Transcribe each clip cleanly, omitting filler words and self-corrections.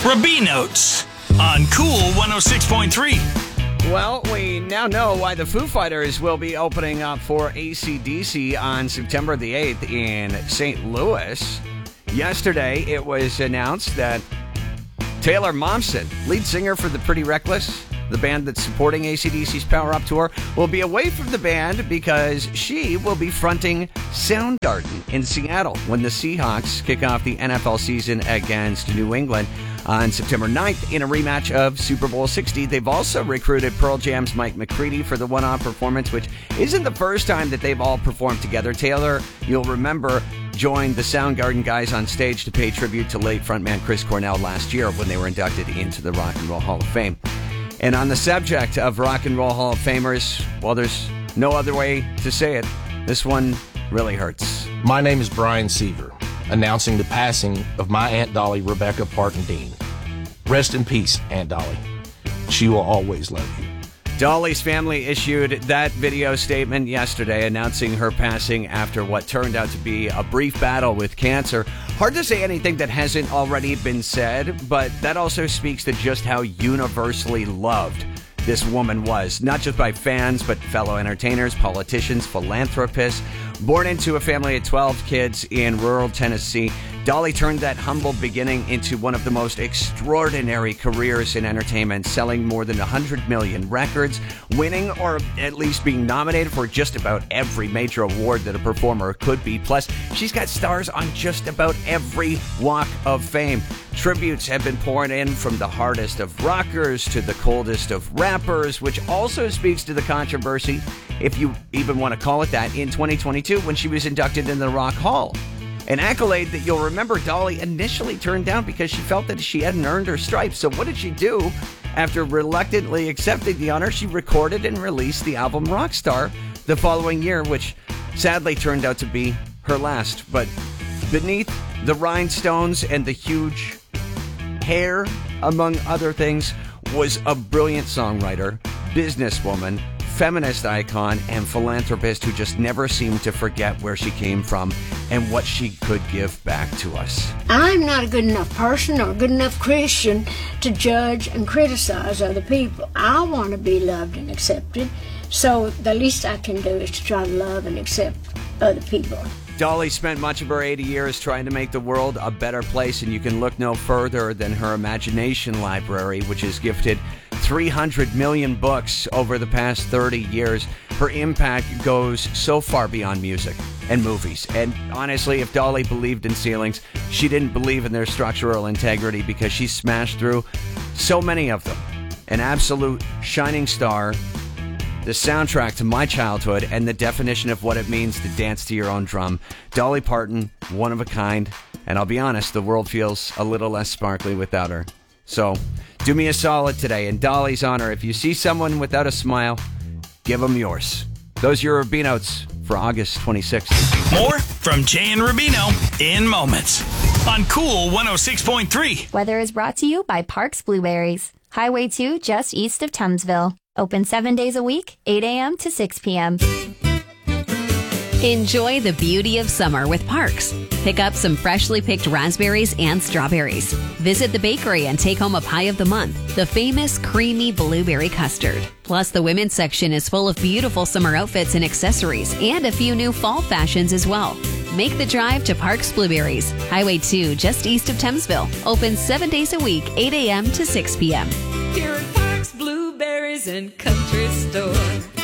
Rabinotes on Cool 106.3. Well, we now know why the Foo Fighters will be opening up for AC/DC on September the 8th in St. Louis. Yesterday, it was announced that Taylor Momsen, lead singer for the Pretty Reckless, the band that's supporting AC/DC's Power Up Tour, will be away from the band because she will be fronting Soundgarden in Seattle when the Seahawks kick off the NFL season against New England on September 9th in a rematch of Super Bowl 60. They've also recruited Pearl Jam's Mike McCready for the one-off performance, which isn't the first time that they've all performed together. Taylor, you'll remember, joined the Soundgarden guys on stage to pay tribute to late frontman Chris Cornell last year when they were inducted into the Rock and Roll Hall of Fame. And on the subject of Rock and Roll Hall of Famers, well, there's no other way to say it. This one really hurts. My name is Brian Seaver, announcing the passing of my Aunt Dolly, Rebecca Parton Dean. Rest in peace, Aunt Dolly. She will always love you. Dolly's family issued that video statement yesterday announcing her passing after what turned out to be a brief battle with cancer. Hard to say anything that hasn't already been said, but that also speaks to just how universally loved this woman was, not just by fans, but fellow entertainers, politicians, philanthropists. Born into a family of 12 kids in rural Tennessee, Dolly turned that humble beginning into one of the most extraordinary careers in entertainment, selling more than 100 million records, winning or at least being nominated for just about every major award that a performer could be. Plus, she's got stars on just about every walk of fame. Tributes have been poured in from the hardest of rockers to the coldest of rappers, which also speaks to the controversy, if you even want to call it that, in 2022 when she was inducted into the Rock Hall. An accolade that you'll remember Dolly initially turned down because she felt that she hadn't earned her stripes. So what did she do? After reluctantly accepting the honor, she recorded and released the album Rockstar the following year, which sadly turned out to be her last. But beneath the rhinestones and the huge hair, among other things, was a brilliant songwriter, businesswoman, feminist icon, and philanthropist who just never seemed to forget where she came from and what she could give back to us. I'm not a good enough person or a good enough Christian to judge and criticize other people. I want to be loved and accepted, so the least I can do is to try to love and accept other people. Dolly spent much of her 80 years trying to make the world a better place, and you can look no further than her imagination library, which has gifted 300 million books over the past 30 years. Her impact goes so far beyond music and movies. And honestly, if Dolly believed in ceilings, she didn't believe in their structural integrity because she smashed through so many of them. An absolute shining star, the soundtrack to my childhood, and the definition of what it means to dance to your own drum. Dolly Parton, one of a kind, and I'll be honest, the world feels a little less sparkly without her. So, do me a solid today, in Dolly's honor, if you see someone without a smile, give them yours. Those are your Rabinotes for August 26th. More from Jay and Rubino in moments on Cool 106.3. Weather is brought to you by Parks Blueberries. Highway 2 just east of Townsville. Open 7 days a week, 8 a.m. to 6 p.m. Enjoy the beauty of summer with Parks. Pick up some freshly picked raspberries and strawberries. Visit the bakery and take home a pie of the month, the famous creamy blueberry custard. Plus, the women's section is full of beautiful summer outfits and accessories, and a few new fall fashions as well. Make the drive to Parks Blueberries, Highway 2 just east of Thamesville. Open 7 days a week, 8 a.m. to 6 p.m. Here at Parks Blueberries and Country Store.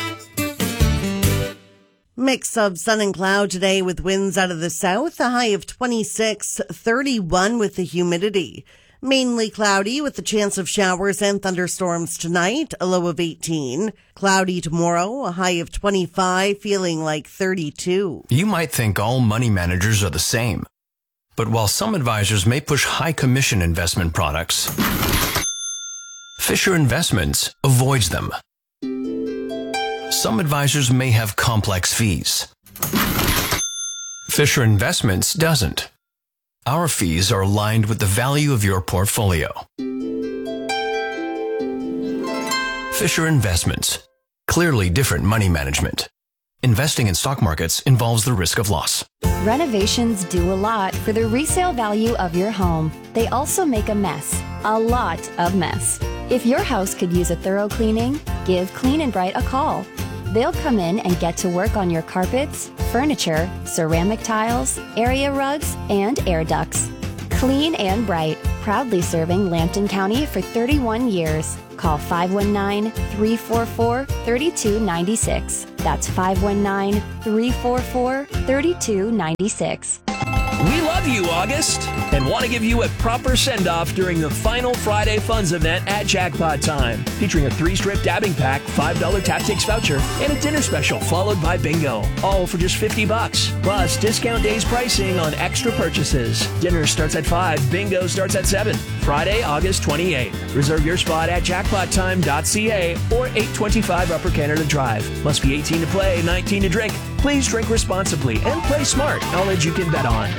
Mix of sun and cloud today with winds out of the south, a high of 26, 31 with the humidity. Mainly cloudy with the chance of showers and thunderstorms tonight, a low of 18. Cloudy tomorrow, a high of 25, feeling like 32. You might think all money managers are the same. But while some advisors may push high commission investment products, Fisher Investments avoids them. Some advisors may have complex fees. Fisher Investments doesn't. Our fees are aligned with the value of your portfolio. Fisher Investments. Clearly different money management. Investing in stock markets involves the risk of loss. Renovations do a lot for the resale value of your home. They also make a mess. A lot of mess. If your house could use a thorough cleaning, give Clean and Bright a call. They'll come in and get to work on your carpets, furniture, ceramic tiles, area rugs, and air ducts. Clean and Bright, proudly serving Lambton County for 31 years. Call 519-344-3296. That's 519-344-3296. We love you, August, and want to give you a proper send-off during the final Friday Funds event at Jackpot Time, featuring a 3-strip dabbing pack, $5 tactics voucher, and a dinner special followed by bingo, all for just $50. Plus, discount days pricing on extra purchases. Dinner starts at 5, bingo starts at 7. Friday, August 28th. Reserve your spot at jackpottime.ca or 825 Upper Canada Drive. Must be 18 to play, 19 to drink. Please drink responsibly and play smart. Knowledge you can bet on.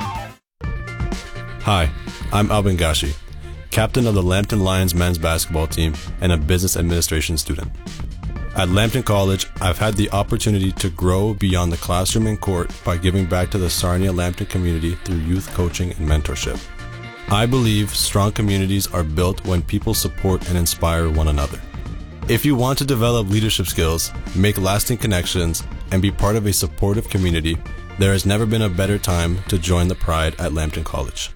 Hi, I'm Alvin Gashi, captain of the Lambton Lions men's basketball team and a business administration student. At Lambton College, I've had the opportunity to grow beyond the classroom and court by giving back to the Sarnia-Lambton community through youth coaching and mentorship. I believe strong communities are built when people support and inspire one another. If you want to develop leadership skills, make lasting connections, and be part of a supportive community, there has never been a better time to join the Pride at Lambton College.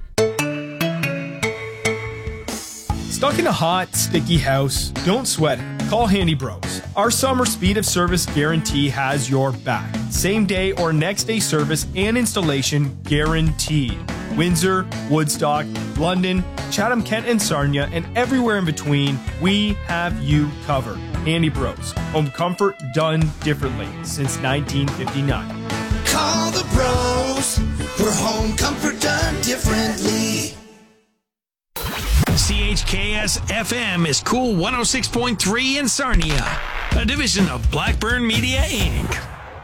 Stuck in a hot, sticky house? Don't sweat it. Call Handy Bros. Our summer speed of service guarantee has your back. Same day or next day service and installation guaranteed. Windsor, Woodstock, London, Chatham, Kent, and Sarnia, and everywhere in between, we have you covered. Handy Bros. Home comfort done differently since 1959. Call the bros for home comfort done differently. CHKS FM is Cool 106.3 in Sarnia, a division of Blackburn Media Inc.